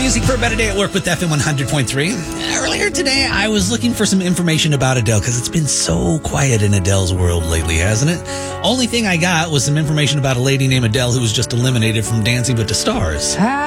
music for a better day at work with FM 100.3. Earlier today, I was looking for some information about Adele because it's been so quiet in Adele's world lately, hasn't it? Only thing I got was some information about a lady named Adele who was just eliminated from Dancing with the Stars.